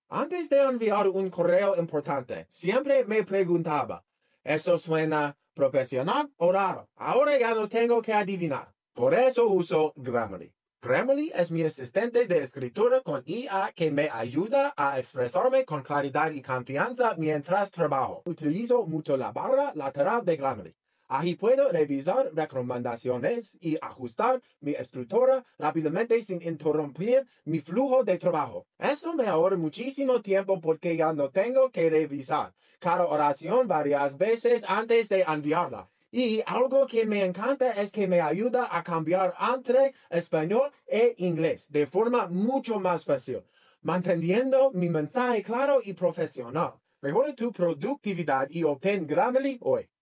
Antes de enviar un correo importante, siempre me preguntaba, ¿eso suena profesional o raro? Ahora ya no tengo que adivinar. Por eso uso Grammarly. Grammarly es mi asistente de escritura con IA que me ayuda a expresarme con claridad y confianza mientras trabajo. Utilizo mucho la barra lateral de Grammarly. Ahí puedo revisar recomendaciones y ajustar mi estructura rápidamente sin interrumpir mi flujo de trabajo. Esto me ahorra muchísimo tiempo porque ya no tengo que revisar cada oración varias veces antes de enviarla. Y algo que me encanta es que me ayuda a cambiar entre español e inglés de forma mucho más fácil, manteniendo mi mensaje claro y profesional. Mejora tu productividad y obtén Grammarly hoy.